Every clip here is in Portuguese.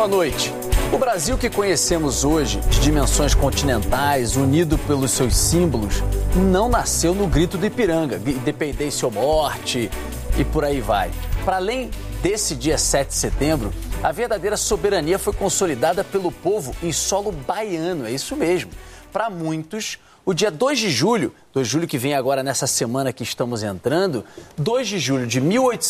boa noite. O Brasil que conhecemos hoje, de dimensões continentais, unido pelos seus símbolos, não nasceu no grito do Ipiranga, independência ou morte e por aí vai. Para além desse dia 7 de setembro, a verdadeira soberania foi consolidada pelo povo em solo baiano, é isso mesmo. Para muitos, o dia 2 de julho que vem agora nessa semana que estamos entrando, 2 de julho de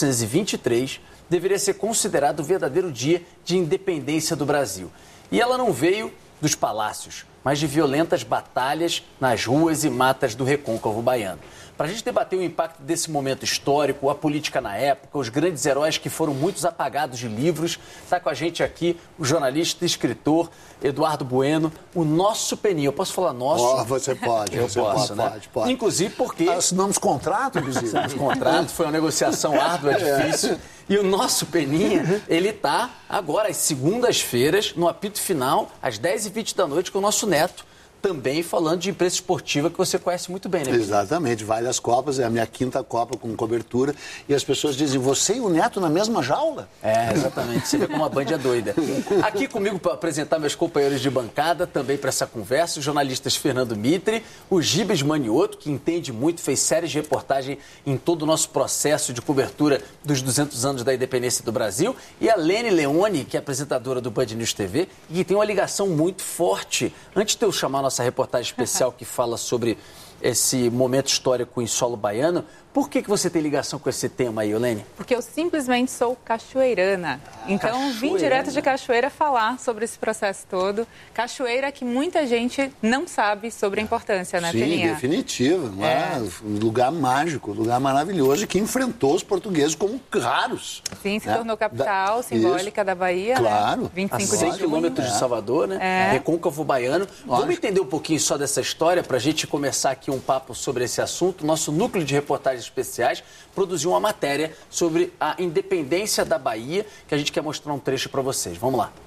1823, deveria ser considerado o verdadeiro dia de independência do Brasil. E ela não veio dos palácios, mas de violentas batalhas nas ruas e matas do recôncavo baiano. Para a gente debater o impacto desse momento histórico, a política na época, os grandes heróis que foram muitos apagados de livros, está com a gente aqui o jornalista e escritor Eduardo Bueno, o nosso Peninha. Eu posso falar nosso? Você pode. Eu posso, né? Pode. Inclusive porque... Assinamos contrato, inclusive. Assinamos contrato, foi uma negociação árdua, difícil. E o nosso Peninha, ele está agora às segundas-feiras, no apito final, às 10h20 da noite, com o nosso neto, também falando de imprensa esportiva que você conhece muito bem, né? Exatamente, várias Copas, é a minha 5ª Copa com cobertura, e as pessoas dizem, você e o Neto na mesma jaula? É, exatamente, você vê como a Band é doida. Aqui comigo para apresentar meus companheiros de bancada, também para essa conversa, os jornalistas Fernando Mitre, o Gibes Manioto, que entende muito, fez séries de reportagem em todo o nosso processo de cobertura dos 200 anos da independência do Brasil, e a Lene Leone, que é apresentadora do Band News TV, e que tem uma ligação muito forte. Antes de eu chamar a nossa reportagem especial que fala sobre esse momento histórico em solo baiano, por que você tem ligação com esse tema aí, Olene? Porque eu simplesmente sou cachoeirana. Então, vim direto de Cachoeira falar sobre esse processo todo. Cachoeira que muita gente não sabe sobre a importância, né, Peninha? Sim, definitivo. Um lugar mágico, um lugar maravilhoso que enfrentou os portugueses como raros. Sim, se tornou capital simbólica da Bahia, claro. Né? 25 a 100 quilômetros de Salvador, né? Recôncavo baiano. Vamos entender um pouquinho só dessa história para a gente começar aqui um papo sobre esse assunto. Nosso núcleo de reportagens especiais produziu uma matéria sobre a independência da Bahia, que a gente quer mostrar um trecho para vocês. Vamos lá.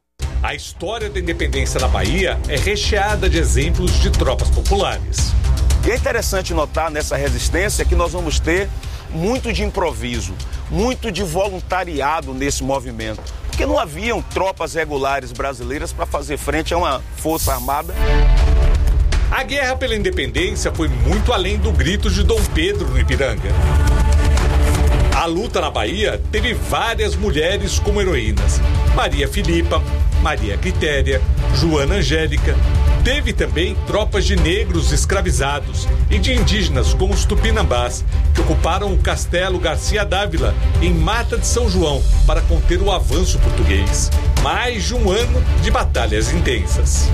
A história da independência da Bahia é recheada de exemplos de tropas populares. E é interessante notar nessa resistência que nós vamos ter muito de improviso, muito de voluntariado nesse movimento, porque não haviam tropas regulares brasileiras para fazer frente a uma força armada. A guerra pela independência foi muito além do grito de Dom Pedro no Ipiranga. A luta na Bahia teve várias mulheres como heroínas. Maria Filipa, Maria Quitéria, Joana Angélica. Teve também tropas de negros escravizados e de indígenas como os Tupinambás, que ocuparam o Castelo Garcia Dávila, em Mata de São João, para conter o avanço português. Mais de um ano de batalhas intensas.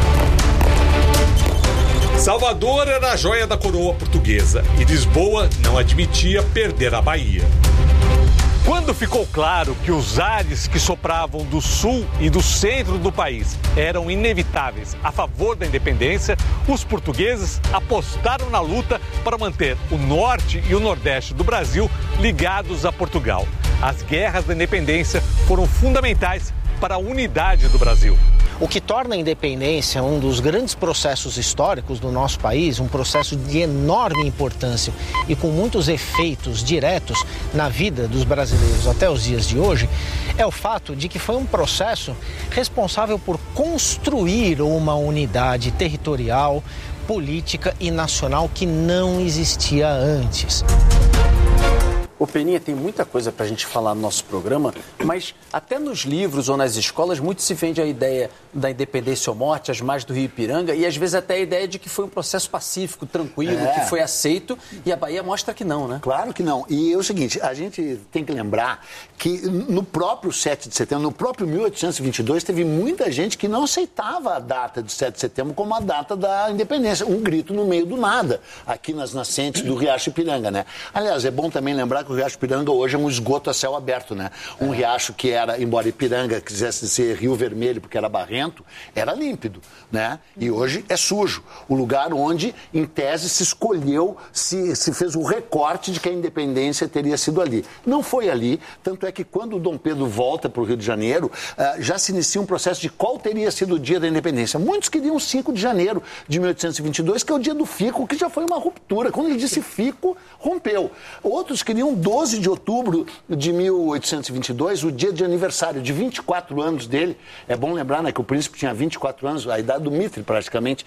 Salvador era a joia da coroa portuguesa e Lisboa não admitia perder a Bahia. Quando ficou claro que os ares que sopravam do sul e do centro do país eram inevitáveis a favor da independência, os portugueses apostaram na luta para manter o norte e o nordeste do Brasil ligados a Portugal. As guerras da independência foram fundamentais para a unidade do Brasil. O que torna a independência um dos grandes processos históricos do nosso país, um processo de enorme importância e com muitos efeitos diretos na vida dos brasileiros até os dias de hoje, é o fato de que foi um processo responsável por construir uma unidade territorial, política e nacional que não existia antes. O Peninha, tem muita coisa para a gente falar no nosso programa, mas até nos livros ou nas escolas muito se vende a ideia da independência ou morte, as margens do Rio Ipiranga, e às vezes até a ideia de que foi um processo pacífico, tranquilo, que foi aceito, e a Bahia mostra que não, né? Claro que não. E é o seguinte, a gente tem que lembrar que no próprio 7 de setembro, no próprio 1822, teve muita gente que não aceitava a data de 7 de setembro como a data da independência. Um grito no meio do nada, aqui nas nascentes do Riacho Ipiranga, né? Aliás, é bom também lembrar que o Riacho Ipiranga hoje é um esgoto a céu aberto, né? Um riacho que era, embora Ipiranga quisesse ser Rio Vermelho porque era barrento, era límpido, né? E hoje é sujo. O lugar onde, em tese, se escolheu, se fez o recorte de que a independência teria sido ali. Não foi ali, tanto é que quando o Dom Pedro volta para o Rio de Janeiro, já se inicia um processo de qual teria sido o dia da independência. Muitos queriam 5 de janeiro de 1822, que é o dia do fico, que já foi uma ruptura. Quando ele disse fico, rompeu. Outros queriam 12 de outubro de 1822, o dia de aniversário de 24 anos dele. É bom lembrar, né, que o príncipe tinha 24 anos, a idade do Mitre, praticamente,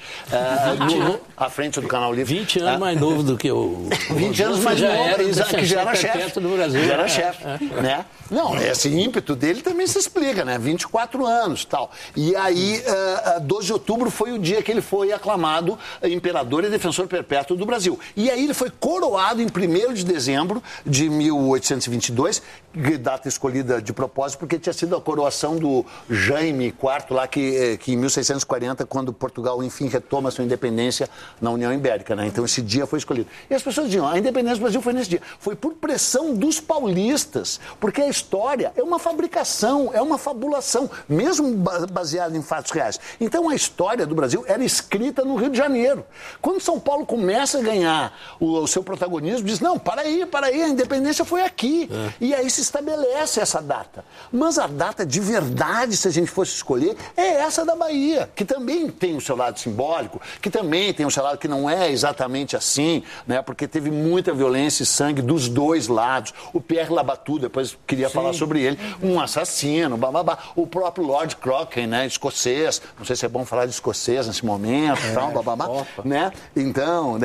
à frente do Canal Livre. 20 anos mais novo do que o... 20 anos mais novo, que já era chefe. Do Brasil. Já era chefe, né? Não, esse ímpeto dele também se explica, né? 24 anos, tal. E aí, 12 de outubro foi o dia que ele foi aclamado imperador e defensor perpétuo do Brasil. E aí ele foi coroado em 1º de dezembro de 1822, data escolhida de propósito, porque tinha sido a coroação do Jaime IV, lá que em 1640, quando Portugal, enfim, retoma sua independência na União Ibérica, né? Então esse dia foi escolhido. E as pessoas diziam, a independência do Brasil foi nesse dia. Foi por pressão dos paulistas, porque a história é uma fabricação, é uma fabulação, mesmo baseada em fatos reais. Então a história do Brasil era escrita no Rio de Janeiro. Quando São Paulo começa a ganhar o seu protagonismo, diz, não, para aí, a independência foi aqui. E aí se estabelece essa data. Mas a data de verdade, se a gente fosse escolher, é essa da Bahia, que também tem o seu lado simbólico, que também tem o seu lado que não é exatamente assim, né? Porque teve muita violência e sangue dos dois lados. O Pierre Labatut, depois queria falar sobre ele, um assassino, bababá. O próprio Lord Crocken, né, escocês, não sei se é bom falar de escocês nesse momento, tal, bababá, né? Então,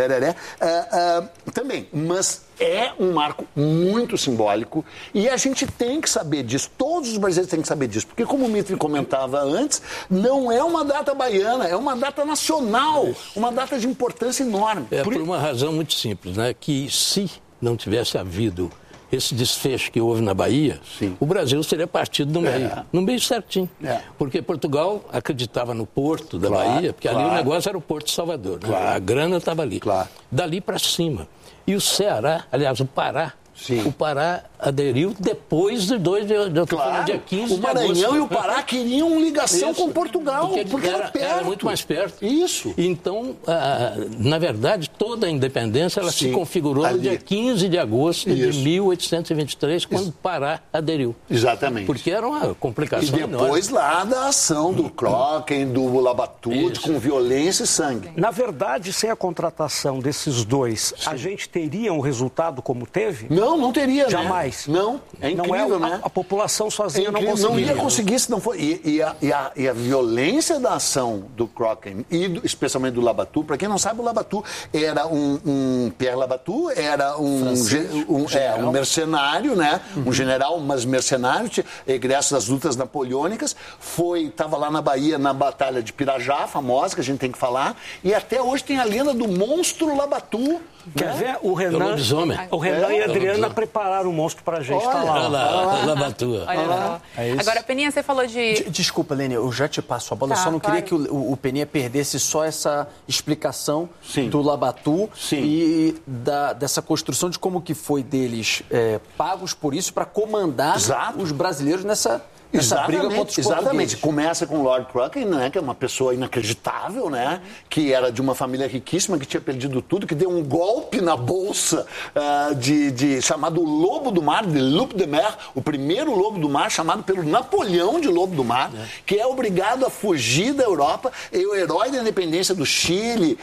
também, mas é um marco muito simbólico e a gente tem que saber disso, todos os brasileiros têm que saber disso, porque como o Mitre comentava antes, não é uma data baiana, é uma data nacional, uma data de importância enorme. É por uma razão muito simples, né? Que se não tivesse havido esse desfecho que houve na Bahia, o Brasil seria partido no meio, no meio certinho. Porque Portugal acreditava no porto da Bahia, porque ali o negócio era o Porto de Salvador, né? A grana estava ali. Dali para cima. E o Ceará, aliás, o Pará, o Pará aderiu depois de 2 de outubro, dia 15 de agosto. O Maranhão e o Pará queriam ligação com Portugal, porque era perto. Era muito mais perto. Isso. Então, na verdade, toda a independência ela se configurou no dia 15 de agosto de 1823, quando o Pará aderiu. Exatamente. Porque era uma complicação enorme. E depois lá da ação do Crocken, do Labatut, com violência e sangue. Na verdade, sem a contratação desses dois, a gente teria um resultado como teve? Não teria, jamais. Não, é incrível, não né? A população sozinha não conseguiria. Não ia conseguir se não for. E a violência da ação do Crocken e especialmente do Labatut, para quem não sabe, o Labatut era Pierre Labatut era um mercenário, né? Um general, mas mercenário, egresso das lutas napoleônicas, estava lá na Bahia na Batalha de Pirajá, famosa, que a gente tem que falar, e até hoje tem a lenda do monstro Labatut. Quer ver? O Renan e a Adriana prepararam o monstro pra gente. Tá lá. Labatut. Agora, Peninha, você falou de... Desculpa, Lênia, eu já te passo a bola. Eu só não queria que o Peninha perdesse só essa explicação do Labatut e dessa construção de como que foi deles pagos por isso para comandar os brasileiros nessa briga contra os portugueses. Exatamente. Começa com o Lord Crocken, né, que é uma pessoa inacreditável, né, que era de uma família riquíssima, que tinha perdido tudo, que deu um golpe na bolsa chamado Lobo do Mar, de Loup de Mer, o primeiro Lobo do Mar, chamado pelo Napoleão de Lobo do Mar, que é obrigado a fugir da Europa, é o herói da independência do Chile,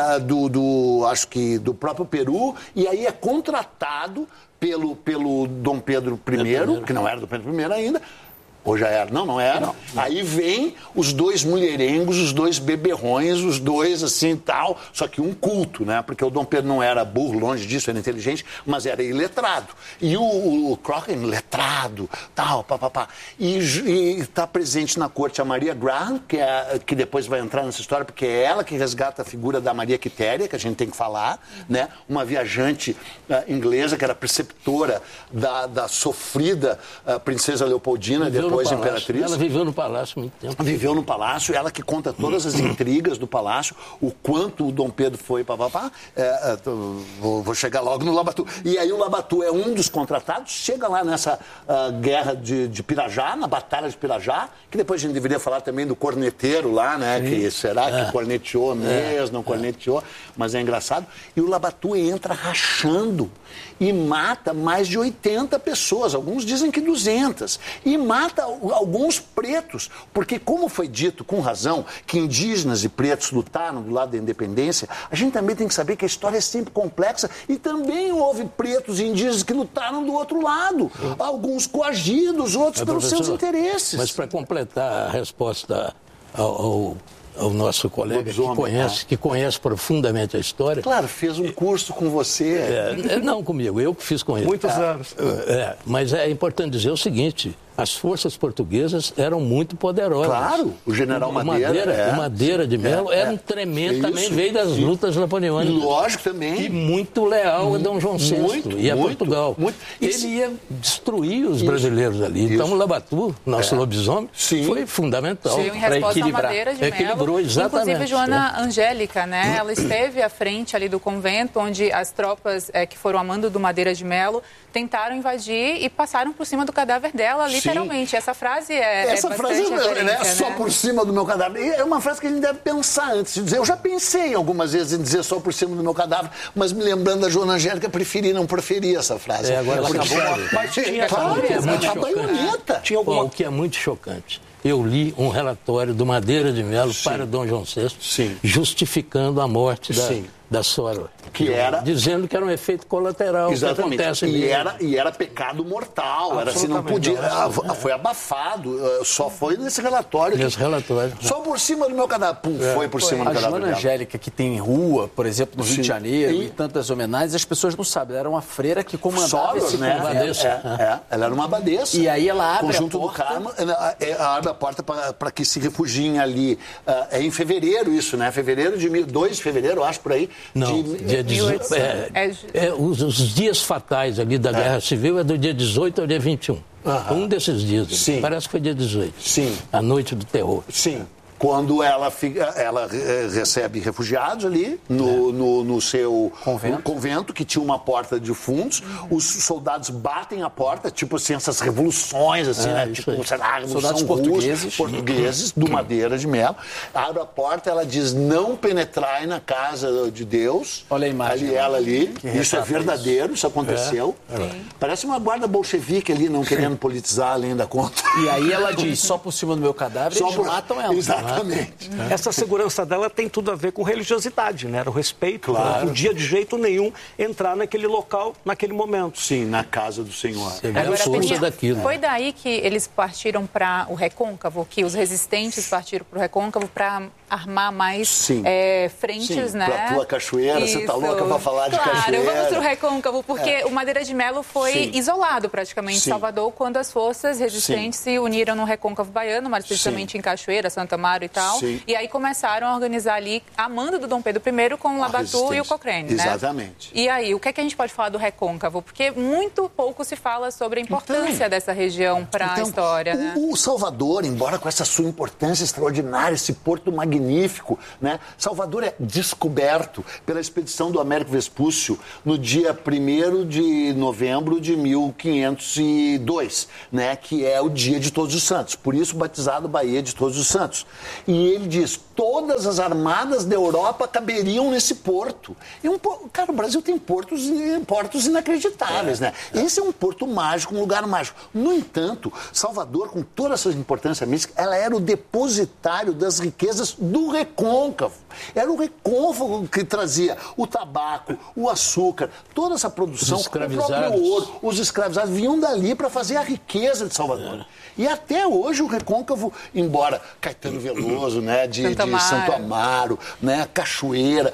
acho que do próprio Peru, e aí é contratado pelo Dom Pedro I, que não era Dom Pedro I ainda. Ou já era? Não era. Não. Aí vem os dois mulherengos, os dois beberrões, os dois assim tal, só que um culto, né? Porque o Dom Pedro não era burro, longe disso, era inteligente, mas era iletrado. E o Crocken, letrado, tal, papapá. E está presente na corte a Maria Graham, que depois vai entrar nessa história, porque é ela que resgata a figura da Maria Quitéria, que a gente tem que falar, né? Uma viajante inglesa que era preceptora da sofrida princesa Leopoldina, depois imperatriz. Ela viveu no palácio muito tempo. Viveu no palácio, ela que conta todas as intrigas do palácio, o quanto o Dom Pedro foi, vou chegar logo no Labatut. E aí o Labatut é um dos contratados, chega lá nessa guerra de Pirajá, na Batalha de Pirajá, que depois a gente deveria falar também do corneteiro lá, né? Que será que corneteou mesmo, não corneteou, mas é engraçado. E o Labatut entra rachando e mata mais de 80 pessoas, alguns dizem que 200, e mata mata alguns pretos, porque como foi dito com razão que indígenas e pretos lutaram do lado da independência, a gente também tem que saber que a história é sempre complexa e também houve pretos e indígenas que lutaram do outro lado, alguns coagidos, outros pelos seus interesses. Mas para completar a resposta ao nosso colega que conhece profundamente a história. Claro, fez um curso com você. Não comigo, eu que fiz com ele. Muitos anos. Mas é importante dizer o seguinte, as forças portuguesas eram muito poderosas. Claro, o general Madeira. O Madeira de Mello era um tremendo, também veio das lutas napoleônicas. Lógico, também. E muito leal a Dom João VI e a Portugal. Ele ia destruir os brasileiros ali. Então o Labatu, nosso lobisomem, foi fundamental para equilibrar. Madeira de Mello, equilibrou exatamente. Inclusive Joana Angélica, né? Ela esteve à frente ali do convento, onde as tropas que foram a mando do Madeira de Mello tentaram invadir e passaram por cima do cadáver dela, literalmente. Essa frase Essa frase é só por cima do meu cadáver. É uma frase que a gente deve pensar antes de dizer. Eu já pensei algumas vezes em dizer só por cima do meu cadáver, mas me lembrando da Joana Angélica, preferi não proferir essa frase. Agora ela acabou. Mas tinha baioneta. O que é muito chocante. Eu li um relatório do Madeira de Mello para Dom João VI, justificando a morte da Sora. Dizendo que era um efeito colateral. Exatamente. Que acontece e era pecado mortal. Era assim, não podia. Foi abafado. Só foi nesse relatório. Só por cima do meu cadáver. Foi por cima do cadáver. A Joana Angélica, que tem rua, por exemplo, no Rio de Janeiro, e tantas homenagens, as pessoas não sabem. Ela era uma freira que comandava esse convento. Ela era uma abadesa. E aí ela abre Conjunto a porta. do Carmo, abre a porta para que se refugiem ali. É em fevereiro isso, né? 2 de fevereiro, eu acho, por aí. Não, dia 18. Os dias fatais ali da Guerra Civil é do dia 18 ao dia 21. Um desses dias. Parece que foi dia 18. A noite do terror. Quando ela recebe refugiados ali no seu convento, que tinha uma porta de fundos, os soldados batem a porta, tipo assim, essas revoluções, assim, né? Tipo, a revolução portugueses do Madeira de Mello. Abre a porta, ela diz, não penetrai na casa de Deus. Olha a imagem. Ela ali. Isso é verdadeiro, isso aconteceu. Parece uma guarda bolchevique ali, não querendo politizar além da conta. E aí ela diz, só por cima do meu cadáver, eles matam ela. Exatamente. Essa segurança dela tem tudo a ver com religiosidade, né? Era o respeito. Ela não podia de jeito nenhum entrar naquele local, naquele momento. Sim, na casa do Senhor. Foi daí que eles partiram para o Recôncavo, que os resistentes partiram para o Recôncavo para armar mais frentes, né? Para a tua cachoeira, você está louca para falar de cachoeira. Vamos para o Recôncavo, porque o Madeira de Mello foi isolado praticamente em Salvador, quando as forças resistentes se uniram no Recôncavo Baiano, mais precisamente em Cachoeira, Santa Amaro e tal. E aí começaram a organizar ali, a mando do Dom Pedro I com o Labatu e o Cochrane, né? Exatamente. E aí, o que é que a gente pode falar do Recôncavo? Porque muito pouco se fala sobre a importância dessa região para a história, né? O Salvador, embora com essa sua importância extraordinária, esse porto magnífico, né? Salvador é descoberto pela expedição do Américo Vespúcio no dia 1º de novembro de 1502, né? Que é o dia de Todos os Santos. Por isso, batizado Baía de Todos os Santos. E ele diz, todas as armadas da Europa caberiam nesse porto. Cara, o Brasil tem portos inacreditáveis, né? Esse é um porto mágico, um lugar mágico. No entanto, Salvador, com toda essa importância mística, ela era o depositário das riquezas do Recôncavo. Era o Recôncavo que trazia o tabaco, o açúcar, toda essa produção, o próprio ouro. Os escravizados vinham dali para fazer a riqueza de Salvador. E até hoje o Recôncavo, embora Caetano Veloso, né, de Santo Amaro, né, Cachoeira,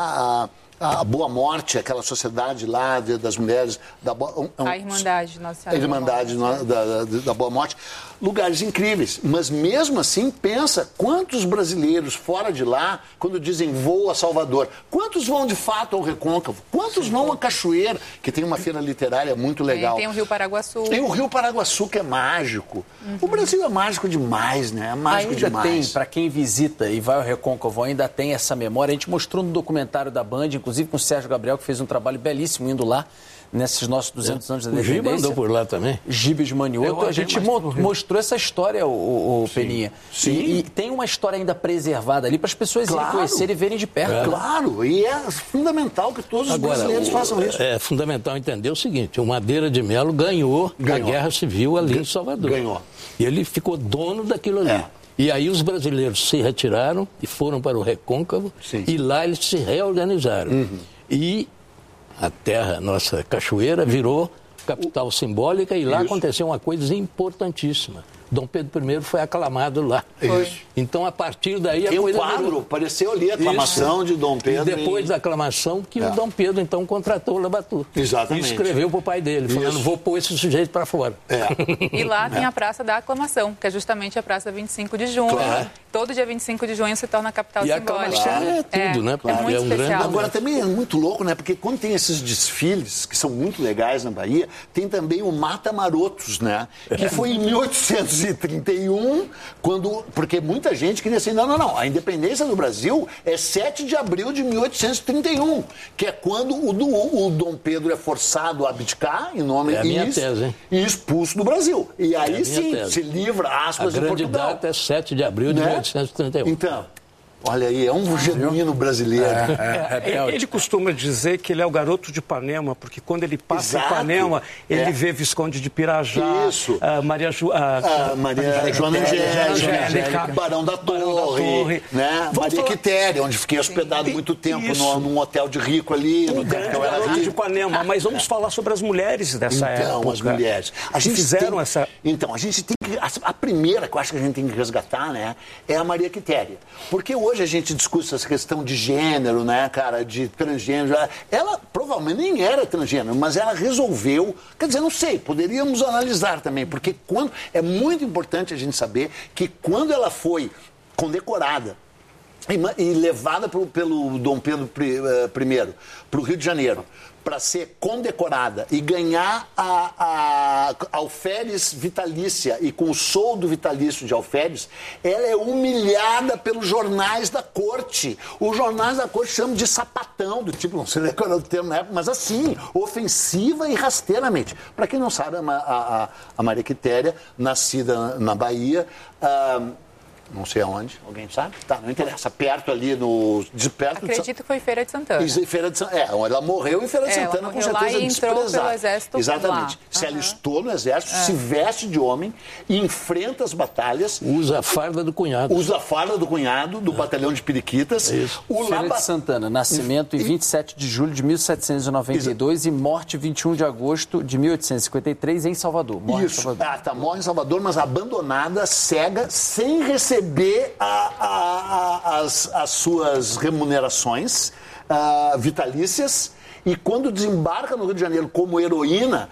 a Boa Morte, aquela sociedade lá das mulheres a Irmandade Nossa Senhora. A Irmandade da Boa Morte. Lugares incríveis, mas mesmo assim, pensa quantos brasileiros fora de lá, quando dizem vou a Salvador, quantos vão de fato ao Recôncavo? Quantos vão a Cachoeira, que tem uma feira literária muito legal? Tem o Rio Paraguaçu. Tem o Rio Paraguaçu, que é mágico. O Brasil é mágico demais, né? É mágico demais. Ainda tem, para quem visita e vai ao Recôncavo, ainda tem essa memória. A gente mostrou no documentário da Band, inclusive com o Sérgio Gabriel, que fez um trabalho belíssimo indo lá. nesses nossos 200 anos da independência. O Giba andou por lá também. Giba de Manioto, a gente mostrou essa história, o Peninha. Sim. E tem uma história ainda preservada ali para as pessoas irem conhecerem e verem de perto. Claro, e é fundamental que todos os brasileiros façam isso. É fundamental entender o seguinte, o Madeira de Mello ganhou a Guerra Civil ali em Salvador. Ganhou. E ele ficou dono daquilo ali. E aí os brasileiros se retiraram e foram para o Recôncavo. Sim. E lá eles se reorganizaram. E a terra, nossa cachoeira, virou capital simbólica e lá aconteceu uma coisa importantíssima. Dom Pedro I foi aclamado lá. Então, a partir daí... Tem um quadro, apareceu ali a aclamação de Dom Pedro. E depois da aclamação, que o Dom Pedro, então, contratou o Labatut. Exatamente. E escreveu para o pai dele, falando, vou pôr esse sujeito para fora. E lá tem a Praça da Aclamação, que é justamente a Praça 25 de junho. Claro. Todo dia 25 de junho se torna a capital simbólica. E a aclamação é tudo, né? É muito especial. Agora, também é muito louco, né? Porque quando tem esses desfiles, que são muito legais na Bahia, tem também o Mata Marotos, né? Que foi em 1831, porque muita gente queria assim, não, a independência do Brasil é 7 de abril de 1831, que é quando o Dom Pedro é forçado a abdicar em nome e expulso do Brasil. E aí sim, se livra, aspas, de Portugal. A grande data é 7 de abril de 1831. Então, olha aí, é um genuíno brasileiro. Ele costuma dizer que ele é o garoto de Ipanema, porque quando ele passa em Ipanema, ele vê Visconde de Pirajá, Maria Joana Angélica, Barão da Torre, né? Maria Quitéria, onde fiquei hospedado muito tempo num hotel de rico ali. Um grande garoto de Ipanema, mas vamos falar sobre as mulheres dessa época. Então, as mulheres. A gente fizeram essa... Então, a gente tem que... A primeira que eu acho que a gente tem que resgatar, né, é a Maria Quitéria. Porque hoje a gente discute essa questão de gênero, né, cara, de transgênero. Ela provavelmente nem era transgênero, mas ela resolveu, quer dizer, não sei, poderíamos analisar também, porque é muito importante a gente saber que quando ela foi condecorada e levada pelo Dom Pedro I para o Rio de Janeiro, para ser condecorada e ganhar a alferes vitalícia e com o soldo vitalício de alferes, ela é humilhada pelos jornais da corte. Os jornais da corte chamam de sapatão, do tipo, não sei qual era o termo na época, mas assim, ofensiva e rasteiramente. Para quem não sabe, a Maria Quitéria, nascida na Bahia, não sei aonde, alguém sabe? Tá, não interessa. Perto ali Acredito que foi Feira de Santana. Feira de Santana. Ela morreu em Feira de Santana, com certeza, lá e entrou pelo exército. Exatamente. Se alistou no exército, se veste de homem, enfrenta as batalhas. Usa a farda do cunhado. Do batalhão de periquitas. Isso. Feira de Santana, nascimento em 27 de julho de 1792 e morte 21 de agosto de 1853 em Salvador. Morre em Salvador. Morre em Salvador, mas abandonada, cega, sem receber as suas remunerações vitalícias, e quando desembarca no Rio de Janeiro como heroína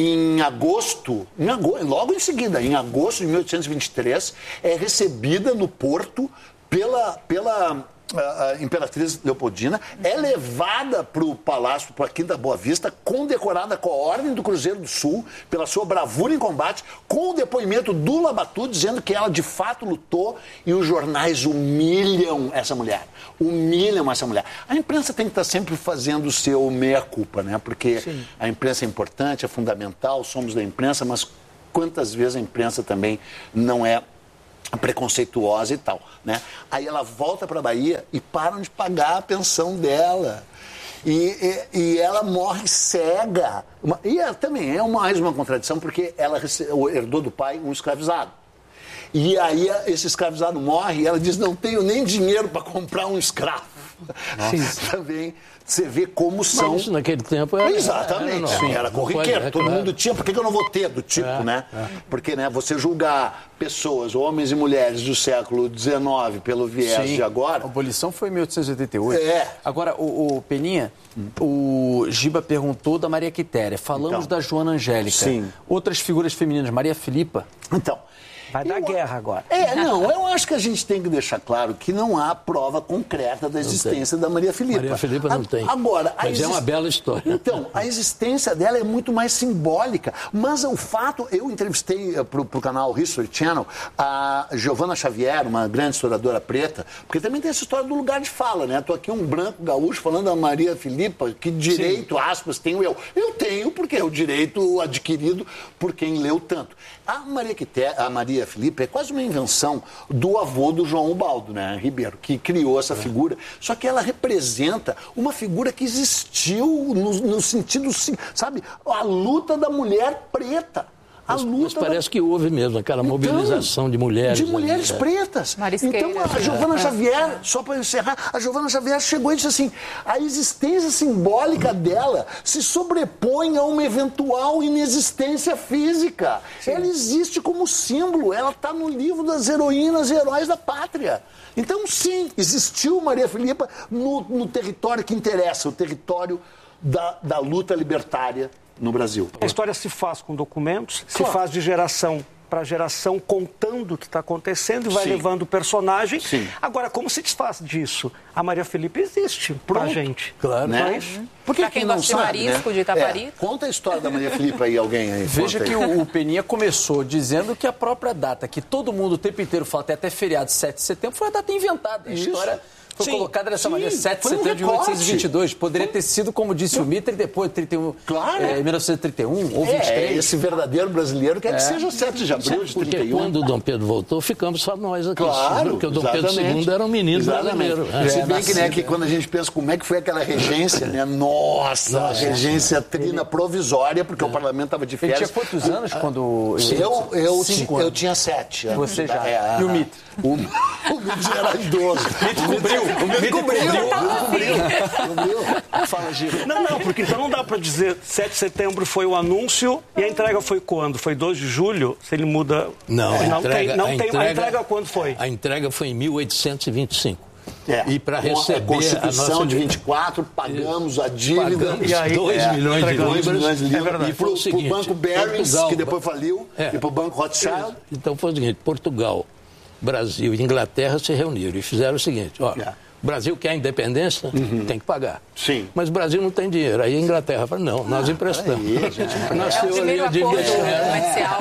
logo em seguida, em agosto de 1823, é recebida no Porto pela a Imperatriz Leopoldina, é levada para o Palácio, para a Quinta Boa Vista, condecorada com a Ordem do Cruzeiro do Sul, pela sua bravura em combate, com o depoimento do Labatut, dizendo que ela de fato lutou, e os jornais humilham essa mulher. A imprensa tem que estar sempre fazendo o seu meia-culpa, né? Porque a imprensa é importante, é fundamental, somos da imprensa, mas quantas vezes a imprensa também não é preconceituosa e tal, né? Aí ela volta para a Bahia e param de pagar a pensão dela. E ela morre cega. E ela também é mais uma contradição, porque ela herdou do pai um escravizado. E aí esse escravizado morre e ela diz, não tenho nem dinheiro para comprar um escravo. Também você vê como são... Mas naquele tempo era... Exatamente, era corriqueiro, todo mundo tinha, por que eu não vou ter do tipo, né? Porque, né, você julgar pessoas, homens e mulheres do século XIX pelo viés de agora... A abolição foi em 1888. Agora, o Peninha, o Giba perguntou da Maria Quitéria, falamos da Joana Angélica. Outras figuras femininas, Maria Filipa. Então, Vai dar guerra agora. Eu acho que a gente tem que deixar claro que não há prova concreta da existência da Maria Filipa. Maria Filipa não tem. Agora, mas é uma bela história. Então, a existência dela é muito mais simbólica. Mas o fato, eu entrevistei para o canal History Channel a Giovana Xavier, uma grande historiadora preta, porque também tem essa história do lugar de fala, né? Tô aqui um branco gaúcho falando da Maria Filipa, que direito, aspas, tenho eu? Eu tenho, porque é o direito adquirido por quem leu tanto. A Maria Filipa é quase uma invenção do avô do João Ubaldo, né, Ribeiro, que criou essa figura. Só que ela representa uma figura que existiu no sentido, sabe, a luta da mulher preta. Mas parece que houve mesmo aquela mobilização de mulheres. De mulheres pretas. Então, a Giovana Xavier, só para encerrar, a Giovana Xavier chegou e disse assim, a existência simbólica dela se sobrepõe a uma eventual inexistência física. Sim. Ela existe como símbolo, ela está no livro das heroínas e heróis da pátria. Então, sim, existiu Maria Filipa no território que interessa, o território da luta libertária no Brasil. A história se faz com documentos, se faz de geração para geração, contando o que está acontecendo e vai levando o personagem. Sim. Agora, como se desfaz disso? A Maria Filipa existe pra gente. Claro. Né? Por que quem gosta de Marisco, de Itaparica? Conta a história da Maria Filipa aí, alguém aí. Veja que o Peninha começou dizendo que a própria data, que todo mundo o tempo inteiro fala, até feriado 7 de setembro, foi a data inventada. A história foi colocada dessa maneira, 7 de setembro de 1822. Poderia ter sido, como disse o Mitre, depois de 31, 1931 ou 23. Esse verdadeiro brasileiro quer que seja 7 de abril de 31. Porque quando o Dom Pedro voltou, ficamos só nós aqui. Porque o Dom Pedro II era um menino brasileiro. Se bem que, né, que quando a gente pensa como é que foi aquela regência, né? Nossa, a regência trina provisória, porque o parlamento estava de férias. Ele tinha quantos anos quando... Eu tinha 7 anos. Você já. E o Mitre? O Mitre já era idoso. O Mitre cobriu. Fala, Gil. Não, porque então não dá para dizer 7 de setembro foi o anúncio e a entrega foi quando? Foi 2 de julho? Se ele muda... Não, a entrega quando foi? A entrega foi em 1825. E para receber a Constituição de 24, pagamos a dívida. Pagamos 2 milhões de libras. E para o Banco Barings, que depois faliu, e para o Banco Rothschild. Então foi o seguinte, Portugal, Brasil e Inglaterra se reuniram e fizeram o seguinte, ó... O Brasil quer a independência, tem que pagar. Sim. Mas o Brasil não tem dinheiro. Aí a Inglaterra fala, não, nós emprestamos. Nasceu o primeiro acordo comercial.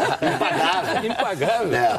Impagável.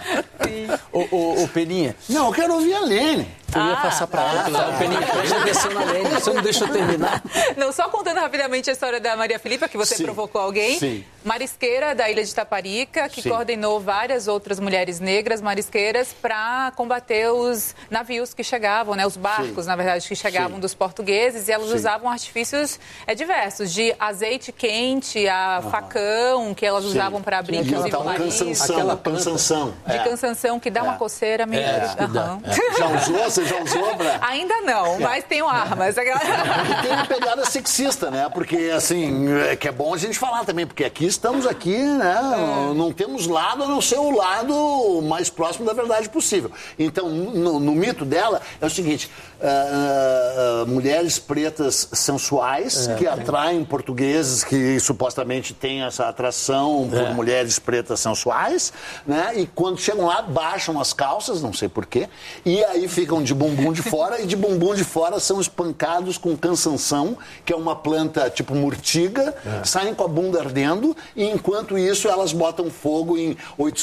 Ô, Peninha. Não, eu quero ouvir a Lene. Eu ia passar para ela. O Peninha presta atenção na Lene. Você não deixa eu terminar. Não, só contando rapidamente a história da Maria Filipa, que você provocou alguém. Sim. Marisqueira da ilha de Itaparica, que coordenou várias outras mulheres negras marisqueiras para combater os navios que chegavam, né? Os barcos, na verdade, que chegavam dos portugueses. E elas usavam artifícios diversos, de azeite quente a facão, que elas usavam para abrir, inclusive, o nariz. Aquela cansanção. De cansanção, que dá uma coceira meio... Já usou? Você já usou, Bra? Ainda não, mas tenho armas. E tem uma pegada sexista, né? Porque, assim, que é bom a gente falar também, porque estamos aqui, né? Não temos lado a não ser o lado mais próximo da verdade possível. Então, no mito dela, é o seguinte, mulheres pretas sensuais que atraem portugueses que supostamente têm essa atração por mulheres pretas sensuais, né? E quando chegam lá, baixam as calças, não sei porquê, e aí ficam de bumbum de fora, e de bumbum de fora são espancados com cansanção, que é uma planta tipo murtiga, saem com a bunda ardendo, e enquanto isso elas botam fogo em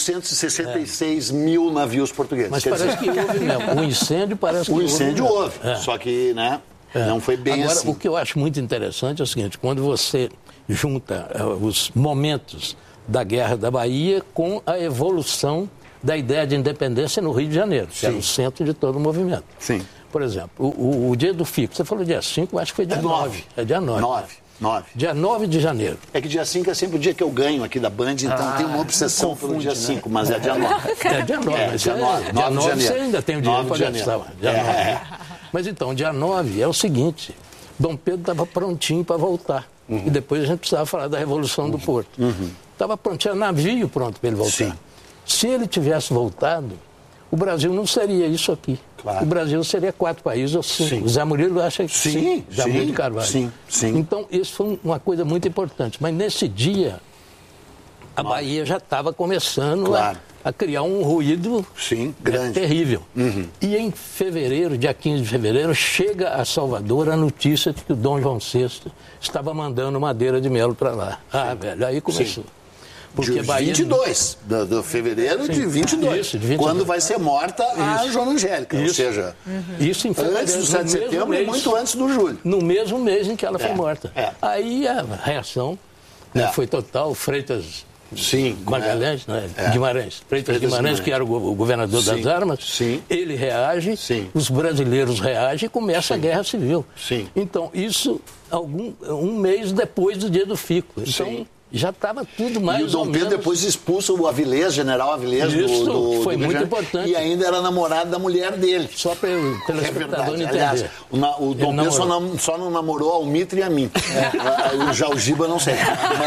866 mil navios portugueses. Mas parece que houve mesmo. O incêndio parece que houve. O incêndio houve, só que, né, não foi bem Agora, assim. O que eu acho muito interessante é o seguinte, quando você junta os momentos da Guerra da Bahia com a evolução da ideia de independência no Rio de Janeiro, que era o centro de todo o movimento. Sim. Por exemplo, o dia do FICO, você falou dia 5, acho que foi dia 9. É dia 9. 9. Dia 9 de janeiro. É que dia 5 é sempre o dia que eu ganho aqui da Band, então tem uma obsessão pelo dia 5, mas é dia 9. É dia 9. É dia 9. Dia 9 de você ainda tem o dinheiro para gastar. Dia 9. Mas então, dia 9 é o seguinte, Dom Pedro estava prontinho para voltar. E depois a gente precisava falar da Revolução do Porto. Estava prontinho, navio pronto para ele voltar. Sim. Se ele tivesse voltado, o Brasil não seria isso aqui. Claro. O Brasil seria 4 países ou 5. O Zé Murilo acha que sim. Zé Murilo de Carvalho. Sim. Então, isso foi uma coisa muito importante. Mas nesse dia, a Bahia já estava começando a criar um ruído grande, terrível. E em fevereiro, dia 15 de fevereiro, chega a Salvador a notícia de que o Dom João VI estava mandando Madeira de Melo para lá. Velho, aí começou. Porque de 22, de fevereiro de 22, isso, de 22, quando vai ser morta a Joana Angélica, ou seja, isso em fevereiro, antes do 7 de setembro e muito antes do julho. No mesmo mês em que ela foi morta. Aí a reação foi total, Freitas Magalhães, Guimarães, Freitas Guimarães, que era o governador das armas, ele reage, os brasileiros reagem e começa a guerra civil. Então, isso um mês depois do dia do Fico. Então, já estava tudo mais ou menos. E o Dom Pedro depois expulsa o Avilés, general Avilés. Isso foi muito importante. E ainda era namorado da mulher dele. Só para o telespectador entender. Aliás, o Dom Pedro só não namorou ao Mitre e a mim. Já o Giba não sei.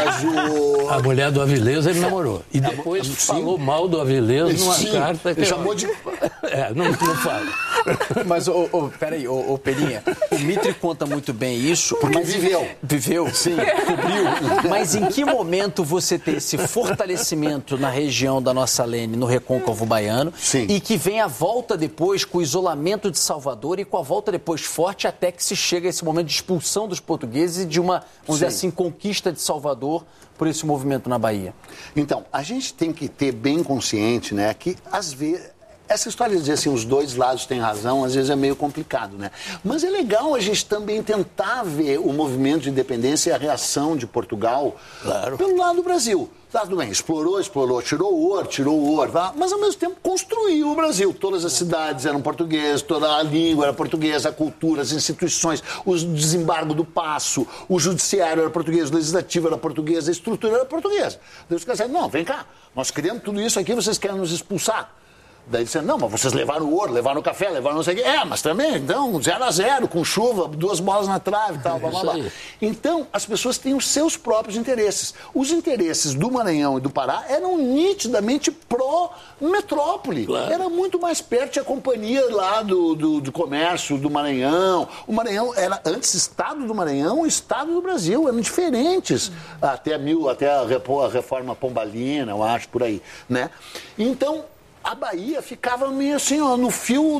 Mas a mulher do Avilés ele namorou. E depois falou mal do Avilés numa carta. Ele chamou de... não fala. Mas, peraí, Peninha, o Mitre conta muito bem isso. Porque viveu. Viveu, sim, cobriu. Mas em que momento você tem esse fortalecimento na região da nossa Lene, no recôncavo baiano, e que vem a volta depois com o isolamento de Salvador e com a volta depois forte até que se chega a esse momento de expulsão dos portugueses e de uma, vamos dizer assim, conquista de Salvador por esse movimento na Bahia? Então, a gente tem que ter bem consciente, né, que às vezes... Essa história de dizer assim, os dois lados têm razão, às vezes é meio complicado, né? Mas é legal a gente também tentar ver o movimento de independência e a reação de Portugal pelo lado do Brasil. Tá, tudo bem, explorou, tirou o ouro, tá? Mas ao mesmo tempo construiu o Brasil. Todas as cidades eram portuguesas, toda a língua era portuguesa, a cultura, as instituições, o desembargo do Paço, o judiciário era português, o legislativo era português, a estrutura era portuguesa. Daí os caras disseram, não, vem cá, nós criamos tudo isso aqui, vocês querem nos expulsar. Daí disseram, não, mas vocês levaram o ouro, levaram o café, levaram não sei o quê. Mas também, então, 0-0, com chuva, 2 bolas na trave e tal, blá, blá, blá. Então, as pessoas têm os seus próprios interesses. Os interesses do Maranhão e do Pará eram nitidamente pró-metrópole. Era muito mais perto a companhia lá do comércio do Maranhão. O Maranhão era, antes, Estado do Maranhão e Estado do Brasil. Eram diferentes. Até a reforma pombalina, eu acho, por aí, né? Então... a Bahia ficava meio assim, ó, no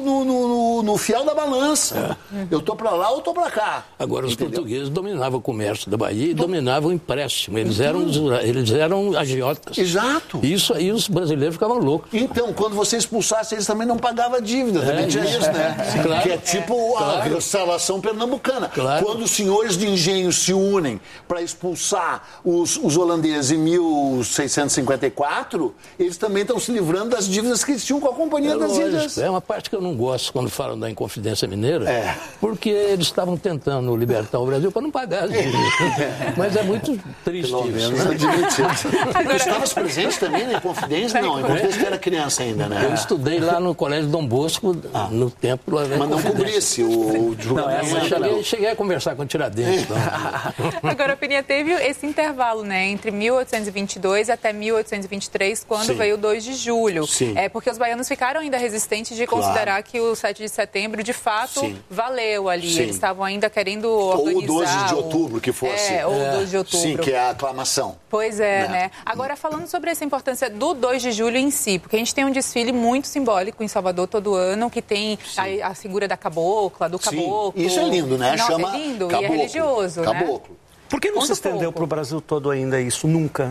fiel da balança. Eu tô para lá ou tô para cá. Agora, os portugueses dominavam o comércio da Bahia e dominavam o empréstimo. Eles eram agiotas. Exato. Isso aí os brasileiros ficavam loucos. Então, quando você expulsasse, eles também não pagavam a dívida. Também tinha isso, né? Claro. Que é tipo a restauração pernambucana. Claro. Quando os senhores de engenho se unem para expulsar os holandeses em 1654, eles também estão se livrando das dívidas que eles tinham com a Companhia das Ilhas. É uma parte que eu não gosto quando falam da Inconfidência Mineira, porque eles estavam tentando libertar o Brasil para não pagar as dívidas. Mas é muito triste isso. Agora... Estavas presente também na Inconfidência? Não, a Inconfidência era criança ainda, né? Eu estudei lá no Colégio Dom Bosco, no tempo lá. Mas não cobrisse o julgamento. Cheguei a conversar com o Tiradentes. Agora, a Peninha teve esse intervalo, né? Entre 1822 até 1823, quando veio o 2 de julho. Sim. Porque os baianos ficaram ainda resistentes de considerar que o 7 de setembro, de fato, valeu ali. Sim. Eles estavam ainda querendo organizar... Ou o 12 de outubro, que fosse. Ou o 12 de outubro. Sim, que é a aclamação. Pois é, né? Agora, falando sobre essa importância do 2 de julho em si, porque a gente tem um desfile muito simbólico em Salvador todo ano, que tem a figura da cabocla, do caboclo. Isso é lindo, né? Chama é lindo caboclo, e é religioso, caboclo. Né? Por que não se estendeu para o Brasil todo ainda isso? Nunca.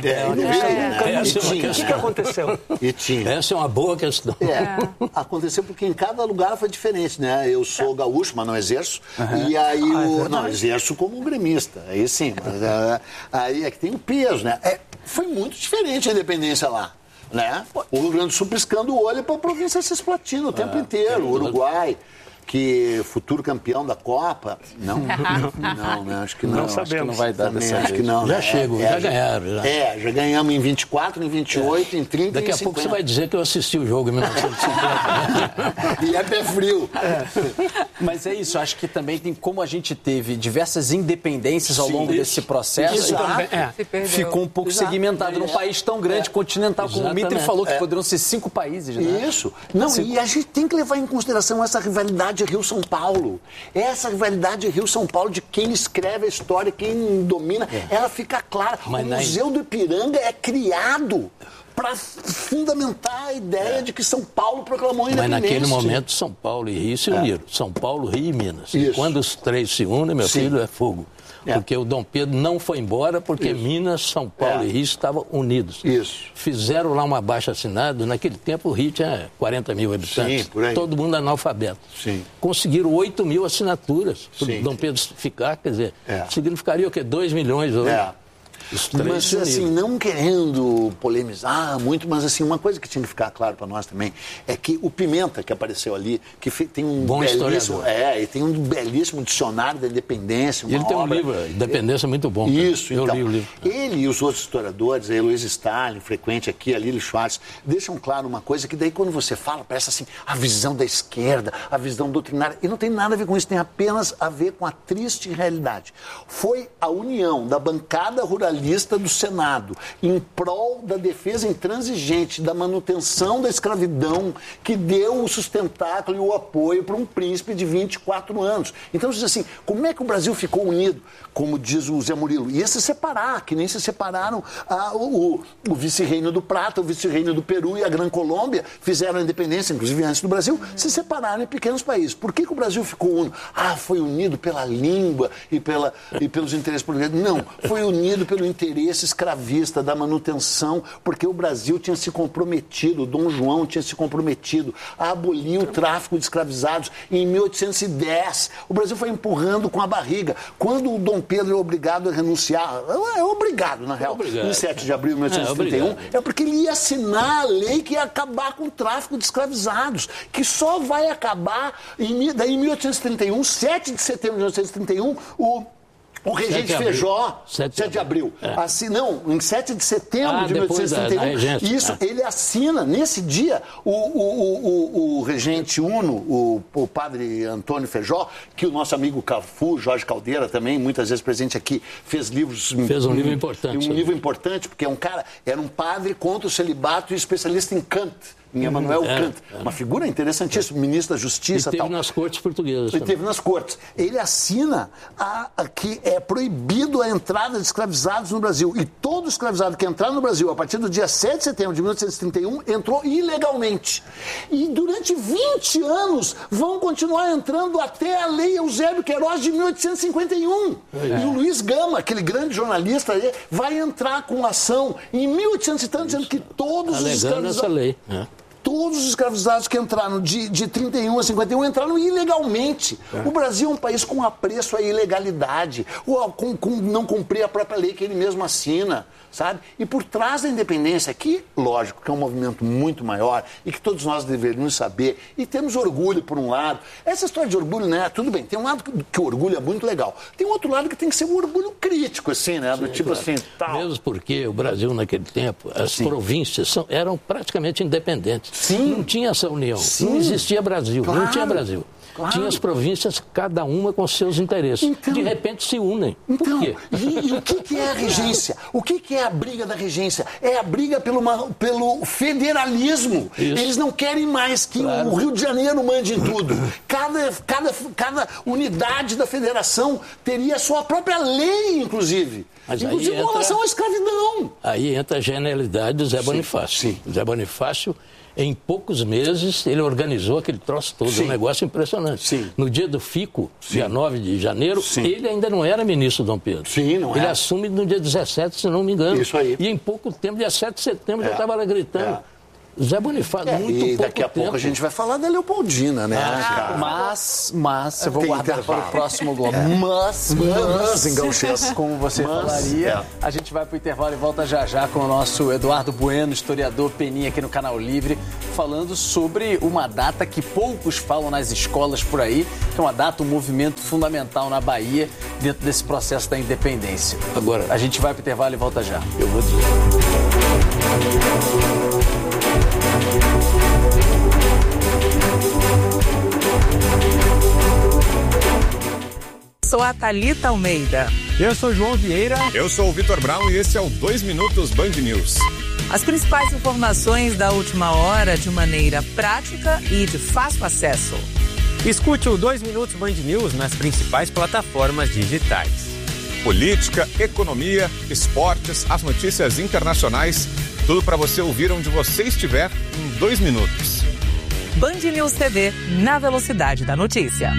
O que aconteceu? Essa é uma boa questão. Aconteceu porque em cada lugar foi diferente, né? Eu sou gaúcho, mas não exerço. E aí não, exerço como gremista. Aí sim. Mas, aí é que tem o peso, né? Foi muito diferente a independência lá. Né? O Rio Grande do Sul piscando o olho para a província cisplatina o tempo inteiro. O Uruguai, que futuro campeão da Copa, não, acho que não. Não sabemos. Acho que não vai dar dessa vez. Acho que não. Já já ganharam. Já ganhamos em 24, em 28, em 30 Daqui e em 50. a pouco você vai dizer que eu assisti o jogo em 1950. E é pé frio. Mas é isso, acho que também tem como a gente teve diversas independências ao longo desse processo. Ficou um pouco segmentado num país tão grande, continental, como o Mitre falou, que poderiam ser 5 países. Né? Isso. Não, e a gente tem que levar em consideração essa rivalidade Rio-São Paulo. Essa rivalidade Rio-São Paulo de quem escreve a história, quem domina, ela fica clara. O Museu do Ipiranga é criado para fundamentar a ideia de que São Paulo proclamou a independência. Mas naquele momento São Paulo e Rio se uniram. São Paulo, Rio e Minas. E quando os três se unem, meu filho, é fogo. Porque o Dom Pedro não foi embora porque Minas, São Paulo e Rio estavam unidos. Fizeram lá uma abaixo-assinado. Naquele tempo o Rio tinha 40 mil habitantes. Todo mundo analfabeto. Conseguiram 8 mil assinaturas para o Dom Pedro ficar. Quer dizer, significaria o quê? 2 milhões hoje. Mas, assim, não querendo polemizar muito, mas, assim, uma coisa que tinha que ficar claro para nós também é que o Pimenta, que apareceu ali, que tem um bom belíssimo... e tem um belíssimo dicionário da independência, uma Ele tem um livro, Independência, muito bom. Isso, eu então. li o livro. Ele e os outros historiadores, a Heloísa Stalin, frequente aqui, a Lili Schwartz, deixam claro uma coisa que daí quando você fala, parece assim, a visão da esquerda, a visão doutrinária, e não tem nada a ver com isso, tem apenas a ver com a triste realidade. Foi a união da bancada ruralista do Senado, em prol da defesa intransigente da manutenção da escravidão, que deu o sustentáculo e o apoio para um príncipe de 24 anos. Então, diz assim, como é que o Brasil ficou unido? Como diz o Zé Murilo, ia se separar, que nem se separaram o vice-reino do Prata, o vice-reino do Peru e a Gran Colômbia, fizeram a independência, inclusive antes do Brasil, se separaram em pequenos países. Por que o Brasil ficou unido? Foi unido pela língua e pelos interesses portugueses. Não, foi unido pelo interesse escravista da manutenção, porque o Brasil tinha se comprometido, Dom João tinha se comprometido a abolir o tráfico de escravizados em 1810. O Brasil foi empurrando com a barriga. Quando o Dom Pedro é obrigado a renunciar, é obrigado, na real, em 7 de abril de 1831, é porque ele ia assinar a lei que ia acabar com o tráfico de escravizados, que só vai acabar daí em 1831, 7 de setembro de 1831, o regente Feijó, 7 de abril. Em 7 de setembro de 1831, ele assina, nesse dia, o regente Uno, o padre Antônio Feijó, que o nosso amigo Cafu, Jorge Caldeira, também, muitas vezes presente aqui, fez um livro importante. Um livro importante, porque era um padre contra o celibato e especialista em Kant. Em Emmanuel Kant, uma figura interessantíssima, ministro da Justiça. E teve nas cortes portuguesas. Teve nas cortes. Ele assina que é proibido a entrada de escravizados no Brasil. E todo escravizado que entrar no Brasil, a partir do dia 7 de setembro de 1831, entrou ilegalmente. E durante 20 anos vão continuar entrando até a Lei Eusébio Queiroz de 1851. E o Luiz Gama, aquele grande jornalista, vai entrar com ação em 1800 e tanto, dizendo que todos os escravizados... essa lei. Todos os escravizados que entraram de 31 a 51 entraram ilegalmente. O Brasil é um país com apreço à ilegalidade, com não cumprir a própria lei que ele mesmo assina, sabe? E por trás da independência, que, lógico, que é um movimento muito maior e que todos nós deveríamos saber, e temos orgulho por um lado. Essa história de orgulho, né? Tudo bem, tem um lado que o orgulho é muito legal. Tem um outro lado que tem que ser um orgulho crítico, assim, né? Do tipo assim, tal. Mesmo porque o Brasil, naquele tempo, as províncias eram praticamente independentes. Não tinha essa união. Não existia Brasil. Não tinha Brasil. Tinha as províncias, cada uma com seus interesses. Então, de repente se unem. Por quê? E o que é a regência? O que é a briga da regência? É a briga pelo federalismo. Isso. Eles não querem mais que o Rio de Janeiro mande em tudo. Cada unidade da federação teria a sua própria lei, inclusive. Inclusive com relação à escravidão. Aí entra a genialidade do Zé Bonifácio. Zé Bonifácio, em poucos meses, ele organizou aquele troço todo, um negócio impressionante. No dia do FICO, dia 9 de janeiro, ele ainda não era ministro Dom Pedro. Ele assume no dia 17, se não me engano. Isso aí. E em pouco tempo, dia 7 de setembro, já estava lá gritando. Zé Bonifácio, muito pouco tempo. E daqui a pouco a gente vai falar da Leopoldina, né? Mas eu vou guardar para o próximo bloco. Mas, como você falaria, a gente vai para o intervalo e volta já com o nosso Eduardo Bueno, historiador Peninha, aqui no Canal Livre, falando sobre uma data que poucos falam nas escolas por aí, que é uma data, um movimento fundamental na Bahia, dentro desse processo da independência. Agora, a gente vai para o intervalo e volta já. Eu vou dizer. Sou a Thalita Almeida. Eu sou João Vieira. Eu sou o Vitor Brown e esse é o 2 Minutos Band News. As principais informações da última hora de maneira prática e de fácil acesso. Escute o 2 Minutos Band News nas principais plataformas digitais. Política, economia, esportes, as notícias internacionais, Tudo para você ouvir onde você estiver em 2 minutos. Band News TV, na velocidade da notícia.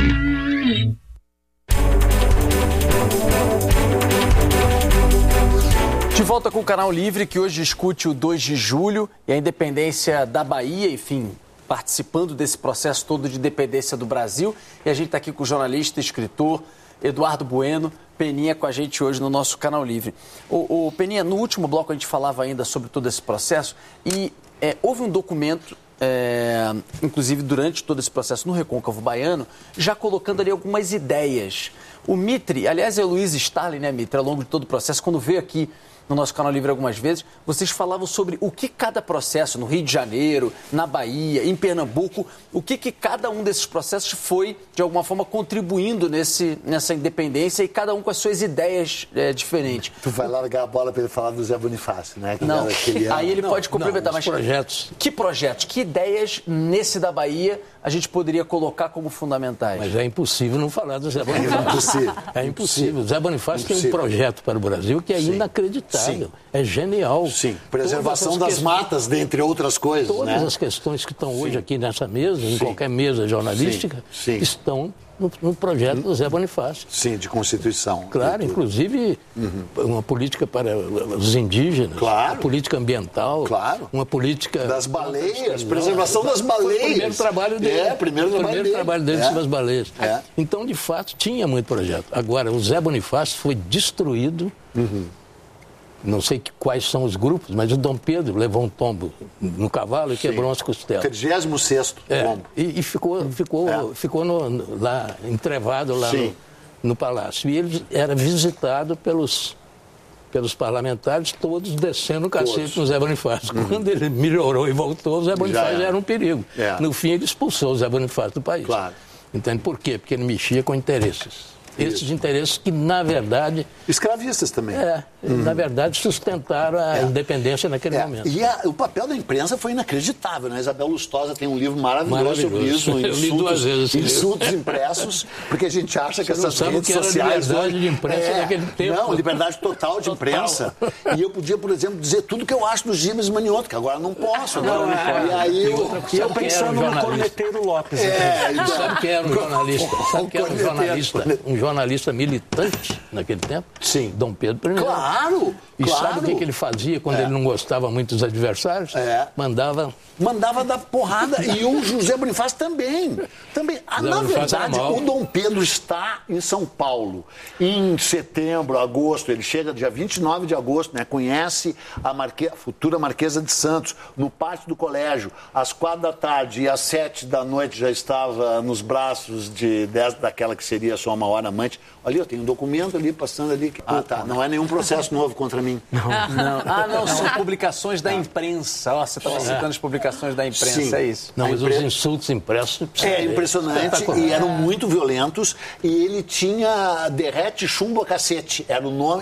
De volta com o Canal Livre, que hoje discute o 2 de julho e a independência da Bahia, enfim, participando desse processo todo de independência do Brasil. E a gente está aqui com o jornalista e escritor Eduardo Bueno. Peninha com a gente hoje no nosso Canal Livre. O Peninha, no último bloco a gente falava ainda sobre todo esse processo e houve um documento, inclusive durante todo esse processo no Recôncavo Baiano, já colocando ali algumas ideias. O Mitre, aliás é o Luiz Starling, né, Mitre, ao longo de todo o processo, quando veio aqui no nosso Canal Livre algumas vezes, vocês falavam sobre o que cada processo, no Rio de Janeiro, na Bahia, em Pernambuco, o que cada um desses processos foi, de alguma forma, contribuindo nessa independência e cada um com as suas ideias diferentes. Tu vai largar a bola para ele falar do Zé Bonifácio, né? Não, aí ele pode complementar, mas projetos. Que projetos, que ideias nesse da Bahia a gente poderia colocar como fundamentais? Mas é impossível não falar do Zé Bonifácio. É impossível. O Zé Bonifácio tem um projeto para o Brasil que é inacreditável. Sim. É genial. Sim, preservação das matas, dentre outras coisas. Todas as questões que estão hoje aqui nessa mesa, em qualquer mesa jornalística, estão no projeto do Zé Bonifácio. Sim, de Constituição. Claro, inclusive uma política para os indígenas, uma política ambiental, uma política... Das baleias, preservação das baleias. Foi o primeiro trabalho dele. Primeiro trabalho dele sobre as baleias. Então, de fato, tinha muito projeto. Agora, o Zé Bonifácio foi destruído... Não sei quais são os grupos, mas o Dom Pedro levou um tombo no cavalo e quebrou umas costelas. 36º tombo. E ficou lá, entrevado lá no palácio. E ele era visitado pelos parlamentares, todos descendo o cacete no Zé Bonifácio. Quando ele melhorou e voltou, o Zé Bonifácio era um perigo. No fim, ele expulsou o Zé Bonifácio do país. Claro. Entende por quê? Porque ele mexia com interesses. Esses interesses que, na verdade... Escravistas também. Na verdade, sustentaram a independência naquele momento. E o papel da imprensa foi inacreditável, né? Isabel Lustosa tem um livro maravilhoso sobre isso, Eu li 2 vezes. Insultos impressos, porque a gente acha que essas redes sociais... liberdade de imprensa naquele tempo. Não, liberdade total de imprensa. E eu podia, por exemplo, dizer tudo que eu acho do Gibas Manioto, que agora não posso. E aí eu pensando no Corneteiro Lopes. Sabe quem era um jornalista? Sabe quem era um jornalista? Um jornalista militante naquele tempo? Sim. Dom Pedro I. Claro! E sabe o que ele fazia quando ele não gostava muito dos adversários? Mandava dar porrada. E o José Bonifácio também. Na verdade, o Dom Pedro está em São Paulo. Em setembro, agosto, ele chega dia 29 de agosto, né? Conhece a futura Marquesa de Santos, no pátio do colégio, às 4 da tarde e às 7 da noite já estava nos braços daquela que seria a sua maior amante. Ali, eu tenho um documento ali, passando ali. Não é nenhum processo novo contra mim. Não, são publicações da imprensa. Você estava citando as publicações da imprensa, é isso. Não, mas os insultos impressos... É impressionante e eram muito violentos. E ele tinha derrete chumbo a cacete. Era o nome...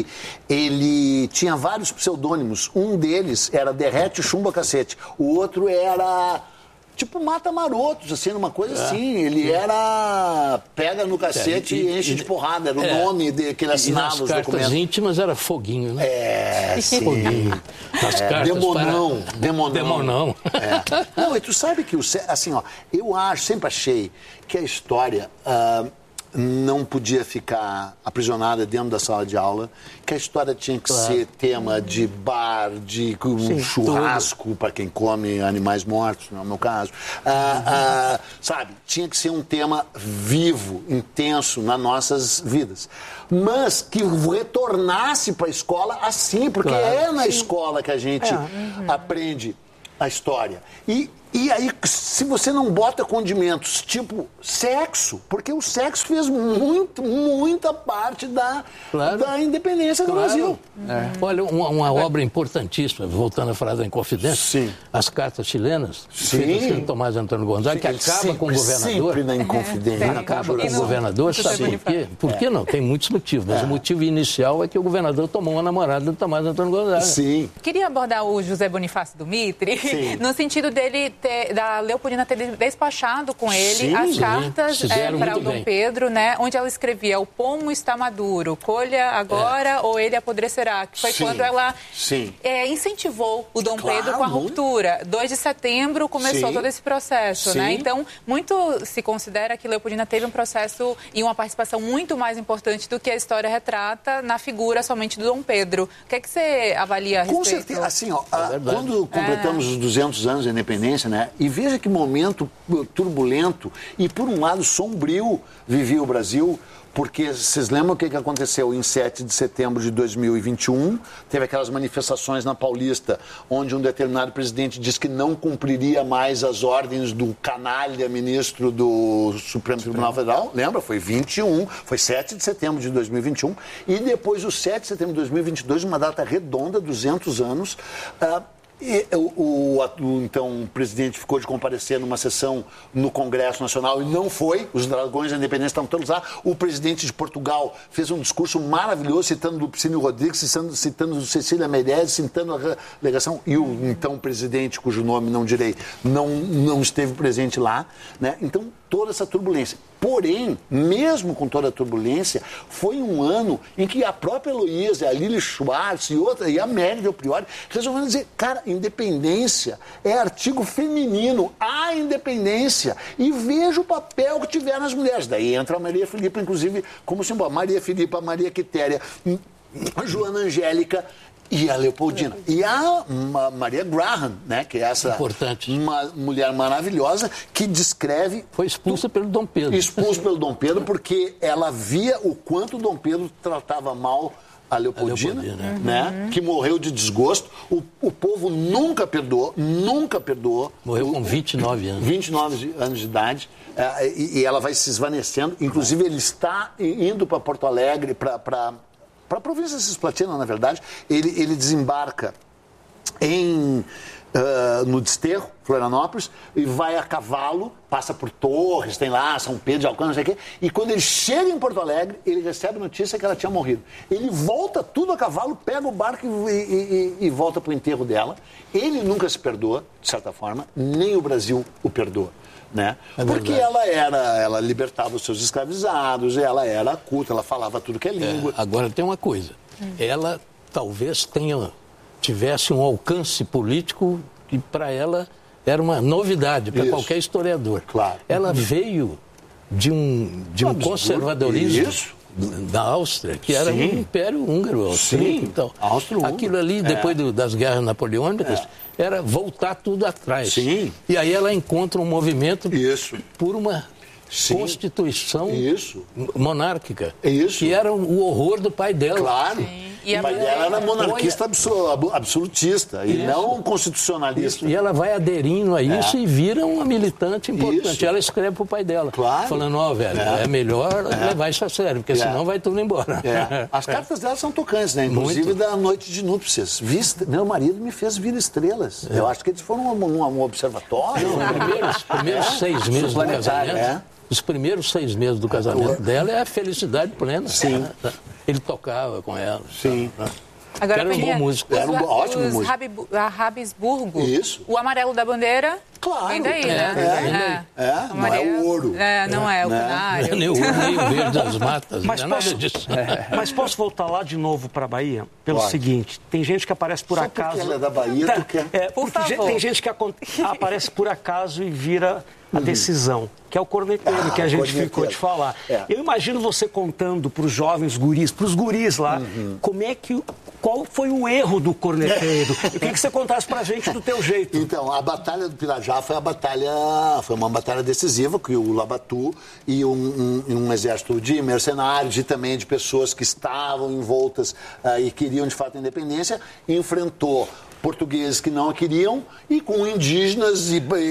Ele tinha vários pseudônimos. Um deles era derrete chumbo a cacete. O outro era... Tipo mata-marotos, assim, uma coisa assim. Ele era... Pega no cacete e enche de porrada. Era o nome que ele assinava os documentos. Nas cartas íntimas era foguinho, né? Sim. Foguinho. Nas cartas Demonão. Não, e tu sabe que, assim, ó, sempre achei que a história... não podia ficar aprisionada dentro da sala de aula, que a história tinha que ser tema de bar, de churrasco para quem come animais mortos, não é o meu caso. Sabe, tinha que ser um tema vivo, intenso nas nossas vidas. Mas que retornasse para a escola assim, porque é na escola que a gente aprende a história. E aí, se você não bota condimentos, tipo sexo, porque o sexo fez muita parte da independência do Brasil. Olha, uma obra importantíssima, voltando a falar da Inconfidência, as cartas chilenas, feitas pelo Tomás Antônio Gonzaga, que acaba com o governador. Sempre na Inconfidência. Acaba com o governador, sabe por quê? Por que não? Tem muitos motivos, mas o motivo inicial é que o governador tomou uma namorada do Tomás Antônio Gonzaga. Sim. Queria abordar o José Bonifácio do Mitre. no sentido da Leopoldina ter despachado com ele as cartas para o Dom Pedro, né? Onde ela escrevia: o pomo está maduro, colha agora ou ele apodrecerá. Que foi quando ela incentivou o Dom Pedro com a ruptura. 2 de setembro começou todo esse processo, né? Então, muito se considera que Leopoldina teve um processo e uma participação muito mais importante do que a história retrata na figura somente do Dom Pedro. O que é que você avalia a respeito? Com certeza. Assim, quando completamos os 200 anos da independência, né? E veja que momento turbulento e, por um lado, sombrio vivia o Brasil. Porque vocês lembram o que aconteceu em 7 de setembro de 2021? Teve aquelas manifestações na Paulista, onde um determinado presidente disse que não cumpriria mais as ordens do canalha ministro do Supremo Tribunal Federal. Lembra? Foi 21, foi 7 de setembro de 2021. E depois, o 7 de setembro de 2022, uma data redonda, 200 anos... Então, o presidente ficou de comparecer numa sessão no Congresso Nacional e não foi. Os dragões da independência estavam todos lá. O presidente de Portugal fez um discurso maravilhoso, citando Lupicínio Rodrigues, citando Cecília Meirelles, citando a delegação. E o então presidente, cujo nome não direi, não esteve presente lá, né? Então, toda essa turbulência. Porém, mesmo com toda a turbulência, foi um ano em que a própria Heloísa, a Lili Schwartz e a Mary Del Priore resolveram dizer: cara, independência é artigo feminino, há independência. E veja o papel que tiveram as mulheres. Daí entra a Maria Filipa, inclusive, como símbolo. Maria Filipa, Maria Quitéria, a Joana Angélica e a Leopoldina. E a Maria Graham, né, que é essa uma mulher maravilhosa que descreve... Foi expulsa pelo Dom Pedro. Expulsa pelo Dom Pedro porque ela via o quanto o Dom Pedro tratava mal a Leopoldina, né? Que morreu de desgosto. O povo nunca perdoou. Morreu com 29 anos. 29 anos de idade. E ela vai se esvanecendo. Inclusive, ele está indo para Porto Alegre, para a província de Cisplatina, na verdade. Ele desembarca no Desterro, Florianópolis, e vai a cavalo, passa por Torres, tem lá São Pedro de Alcântara, não sei o quê, e quando ele chega em Porto Alegre, ele recebe notícia que ela tinha morrido. Ele volta tudo a cavalo, pega o barco e volta para o enterro dela. Ele nunca se perdoa, de certa forma, nem o Brasil o perdoa. Né? Porque ela libertava os seus escravizados, ela era culta, ela falava tudo que é língua. Agora tem uma coisa, ela talvez tivesse um alcance político que para ela era uma novidade, para qualquer historiador. Claro. Ela veio de um conservadorismo da Áustria, que era um império húngaro, austríaco. Então, aquilo ali, depois das guerras napoleônicas, era voltar tudo atrás. Sim. E aí ela encontra um movimento por uma constituição monárquica, que era o horror do pai dela. Claro. E o pai dela era monarquista absolutista e não constitucionalista. E ela vai aderindo a isso e vira uma militante importante. Ela escreve pro pai dela, falando: velho, é melhor levar isso a sério, porque senão vai tudo embora. As cartas dela são tocantes, né? Inclusive da noite de núpcias. Meu marido me fez vir estrelas. Eu acho que eles foram num observatório. Os primeiros 6 meses do casamento. Os primeiros 6 meses do casamento dela é a felicidade plena. Sim. Ele tocava com ela. Sim. Agora, era um bom músico. Era um ótimo músico. A Habsburgo, isso. O amarelo da bandeira, vem daí, né? Não é o ouro. Não é o canário. Nem o ouro, nem o verde das matas. Mas, mas posso voltar lá de novo para a Bahia? Pelo seguinte, tem gente que aparece por acaso... Porque ela é da Bahia, tu quer... Por favor. Tem gente que aparece por acaso e vira a decisão, que é o corneteiro, que a gente ficou de falar. Eu imagino você contando para os jovens guris, para os guris lá, qual foi o erro do corneteiro? Eu queria que você contasse pra gente do teu jeito. Então, a Batalha do Pirajá foi uma batalha decisiva, que o Labatu e um exército de mercenários e também de pessoas que estavam envoltas e queriam de fato a independência, enfrentou portugueses que não a queriam e com indígenas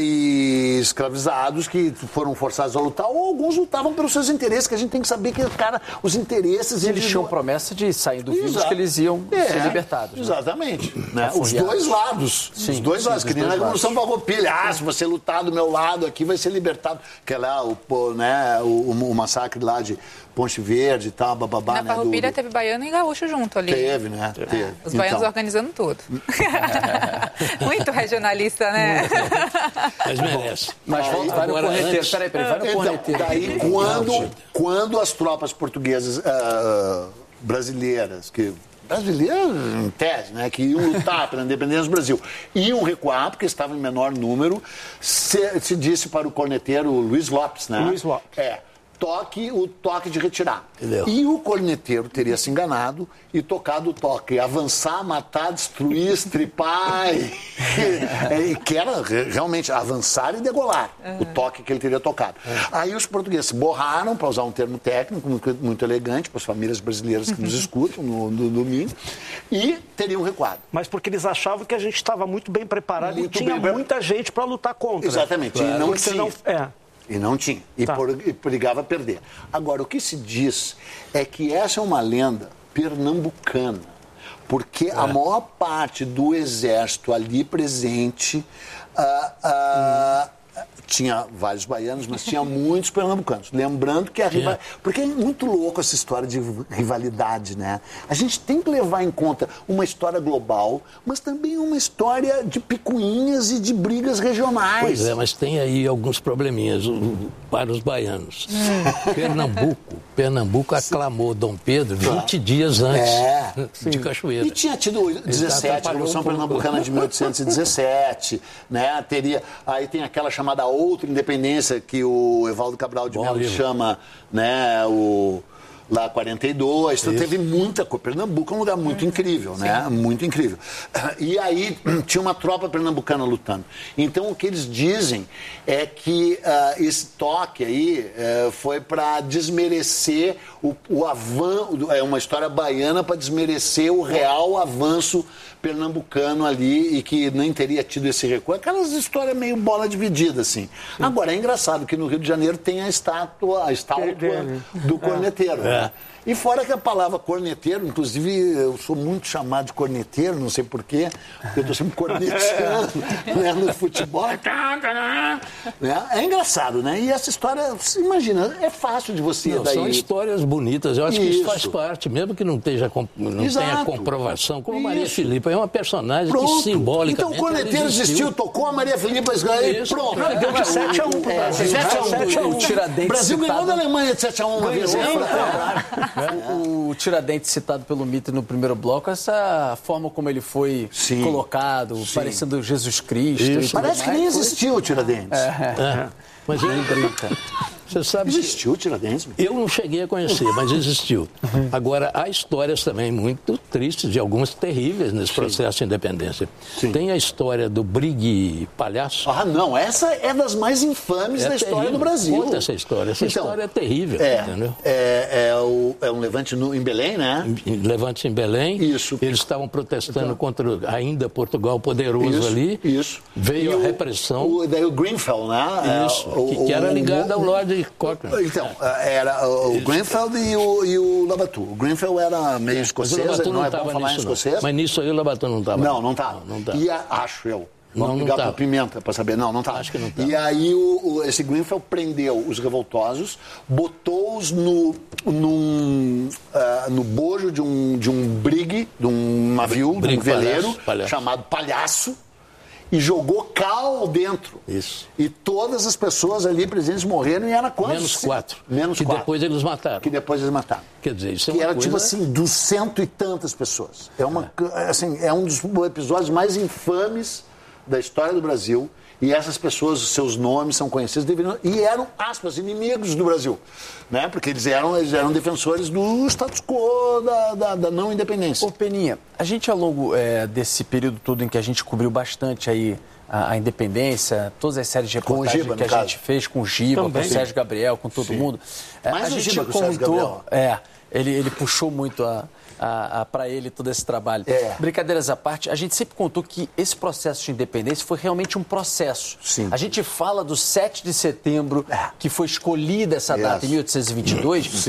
e escravizados que foram forçados a lutar, ou alguns lutavam pelos seus interesses, que a gente tem que saber que, os interesses... Eles tinham promessa de sair do vírus, que eles iam ser libertados. Exatamente. Né? Os dois lados. Sim, os dois lados. Que nem na Revolução Farroupilha. Se você lutar do meu lado aqui, vai ser libertado. Que é lá o massacre lá de Ponte Verde e tal, Na Farroupilha teve baiano e gaúcho junto ali. Teve, né? Teve. Os baianos organizando tudo. Muito regionalista, né? Mas merece. Mas vai no corneteiro. Peraí, vai no corneteiro. Daí, quando as tropas portuguesas, brasileiras, em tese, né, que iam lutar pela independência do Brasil, iam recuar, porque estavam em menor número, se disse para o corneteiro Luiz Lopes, né? Luiz Lopes. O toque de retirar. Entendeu? E o corneteiro teria se enganado e tocado o toque. Avançar, matar, destruir, estripar. Que era realmente avançar e degolar. O toque que ele teria tocado. Aí os portugueses borraram, para usar um termo técnico muito elegante, para as famílias brasileiras que nos escutam no domingo, e teriam recuado. Mas porque eles achavam que a gente estava muito bem preparado e tinha muita gente para lutar contra. Exatamente. Claro. E não tinha. E não tinha. E brigava a perder. Agora, o que se diz é que essa é uma lenda pernambucana. Porque a maior parte do exército ali presente tinha vários baianos, mas tinha muitos pernambucanos. Lembrando que a rivalidade... Porque é muito louco essa história de rivalidade, né? A gente tem que levar em conta uma história global, mas também uma história de picuinhas e de brigas regionais. Pois é, mas tem aí alguns probleminhas para os baianos. Pernambuco aclamou Dom Pedro 20 dias antes de Cachoeira. E tinha tido 17, a Revolução Pernambucana de 1817, né? Aí tem aquela chamada outra independência que o Evaldo Cabral de Melo chama, né, lá 42, então teve muita coisa. Pernambuco é um lugar muito incrível, né? Muito incrível. E aí tinha uma tropa pernambucana lutando. Então o que eles dizem é que esse toque aí foi para desmerecer o avanço, é uma história baiana para desmerecer o real avanço pernambucano ali e que nem teria tido esse recuo. Aquelas histórias meio bola dividida, assim. Agora, é engraçado que no Rio de Janeiro tem a estátua do corneteiro. Né? E fora que a palavra corneteiro, inclusive eu sou muito chamado de corneteiro, não sei porquê, porque eu estou sempre corneteando né, no futebol. Né? É engraçado, né? E essa história, você imagina, é fácil de você... São histórias bonitas, eu acho que isso faz parte, mesmo que não tenha comprovação, como Maria Filipa, é uma personagem que simbolicamente... Então o corneteiro existiu, tocou a Maria Filipa e pronto. Deu de 7-1 pro Brasil. 7-1. O Brasil ganhou da Alemanha de 7-1 uma vez. O Tiradentes citado pelo Mitre no primeiro bloco, essa forma como ele foi colocado, parecendo Jesus Cristo. Parece que nem existiu o Tiradentes. Mas ele brinca. Você sabe existiu o Tiradentes? Eu não cheguei a conhecer, mas existiu. Agora, há histórias também muito tristes, de algumas terríveis nesse processo de independência. Tem a história do brigue palhaço. Não, essa é das mais infames da história do Brasil. Conta essa história. Essa história é terrível, entendeu? É um levante em Belém, né? Levante em Belém. Isso. Eles estavam protestando contra ainda Portugal poderoso ali. Isso. Veio a repressão. Daí o Grenfell, né? Isso, que era ligado ao Lord Cochrane. Então, era o Grenfell e o Labattue. O Grenfell era meio escocês, não é bom falar em escocês. Mas nisso aí o Labattue não estava. Não estava. E acho eu. Vamos ligar para o Pimenta para saber. Não estava. Acho que não estava. E aí esse Grenfell prendeu os revoltosos, botou-os no bojo de um brigue, de um navio, de um veleiro, chamado Palhaço, e jogou cal dentro. Isso. E todas as pessoas ali presentes morreram e era quantos? Menos 4. Depois eles mataram. Quer dizer, isso é uma coisa... tipo assim, 200 e tantas pessoas. É um dos episódios mais infames da história do Brasil. E essas pessoas, os seus nomes são conhecidos, e eram, aspas, inimigos do Brasil, né? Porque eles eram defensores do status quo da não independência. Ô Peninha, a gente ao longo desse período todo em que a gente cobriu bastante aí a independência, todas as séries de reportagem que a gente fez com o Giba, com o Sérgio Gabriel, com todo mundo. Mais a o gente Giba que o Sérgio Gabriel. Ele puxou muito para ele todo esse trabalho. Brincadeiras à parte, a gente sempre contou que esse processo de independência foi realmente um processo. A gente fala do 7 de setembro, que foi escolhida essa data em 1822,